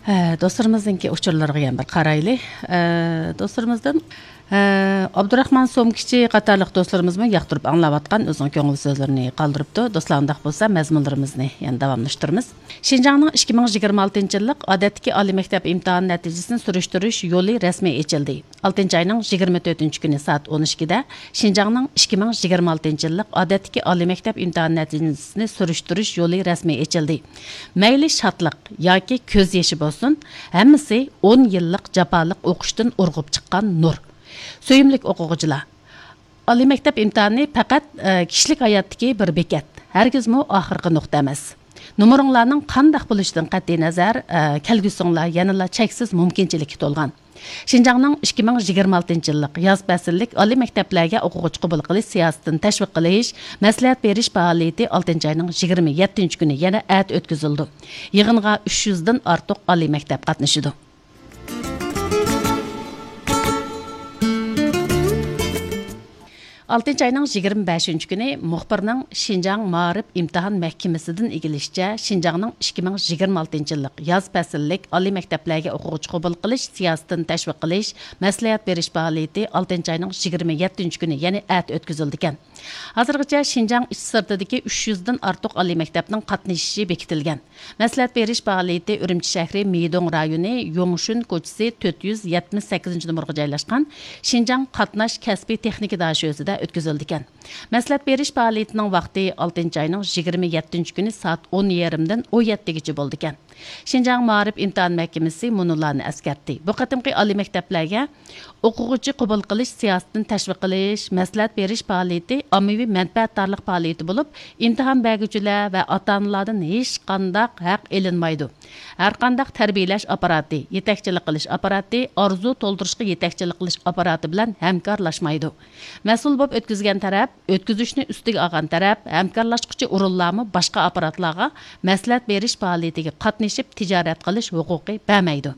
Dostlarımızınki uçurlarga yan bir qaraylı. Dostlarımızdan Abdurrahman Somkichi qatarlıq dostlarımızmı yaqtırıp anlavatqan özün köngül sözlerini qaldırıptı. Dostlarındaq bolsa məzmunlarımızı yani davamlaştırmız. Şinjanның 2026 yıllık adetki ali mektep imtihan neticesini sürüştürüş yolu resmi açıldı. 6 ayının 24 günü saat 12'de Şinjanның 2026 yıllık adetki ali mektep imtihan neticesini sürüştürüş yolu resmi açıldı. Meyli şatlık yoki köz yeşi bolsun, hemmisi 10 yıllık japalık o'qishdan urg'ib chiqqan nur. Söyümlük o'quvchilar. Ali mektep imtihani faqat kişilik hayotdagi bir bekat. Hargizmi oxirgi nuqta emas. Numarыңlarning qandaq bo'lishidan qat'iy nazar, kelgusinglar yanada cheksiz mumkinchilikka to'lgan. Şinjanның 2026 yıllık yaz fasllik ali maktablarga o'quvchi qabul qilish siyosatini tashviq qilish, maslahat berish faoliyati 6 ayning 27 kuni yana o'tkazildi. Yig'inga 300 dan ortiq ali maktab qatnashdi. 6 ayının 25 günü muhbirning Şinjan Ma'rif imtihan mahkamasidan egilishicha Şinjanның 2026 yıllık yaz fasllik ali maktablarga o'quvchi qabul qilish siyosatini tashviq qilish, maslahat berish faoliyati 6 ayning 27 günü yana o'tkazildi ekan. Hozirgacha Şinjan iç sirtidagi 300 dan ortiq ali maktabning qatnashishi bekitilgan. Maslahat berish faoliyati Urumchi shahri Meydong rayoni Yongshun ko'chasi 478 numaraga joylashgan Şinjan qatnash kasbiy texnika dashosida o'tkazildi ekan. Maslahat berish faoliyatining vaqti 6 ayning 27 kuni soat 10:30 dan 17 gacha bo'ldi ekan. Şinjan Ma'rif imtihan mahkamasi munolarni eskartdi. Bu qatimqi ali maktablarga o'quvchi qabul qilish siyosatini tashviq qilish, maslahat berish faoliyati ommaviy manfaatdorlik faoliyati bo'lib, imtihon beruvchilar va ota-onalardan hech qanday haq elinmaydi. Har qanday tarbiyalash apparati, yetakchilik qilish apparati, orzu to'ldirishga yetakchilik qilish apparati bilan hamkorlashmaydi. Mas'ul bo'lib o'tkazgan taraf, o'tkazishni ustiga olgan taraf, hamkorlashuvchi o'rinlarni boshqa apparatlarga maslahat berish faoliyatiga qatnashib tijorat qilish huquqi bermaydi.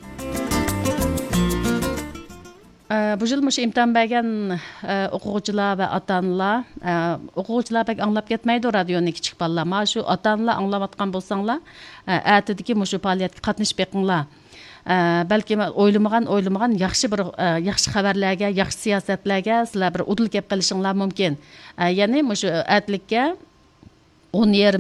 Bu yıl imtihan bergen o'quvchilar va ota-onalar, o'quvchilar bek anglab ketmaydi radioni kichik bolalar. Mana shu ota-onalar anglayotgan bo'lsanglar, atidagi mushu faoliyatga qatnashib beqinglar. Balki o'ylamagan yaxshi bir yaxshi xabarlarga, yaxshi siyosatlarga sizlar bir udil kelib qilishinglar mumkin. Ya'ni mushu atlikka 10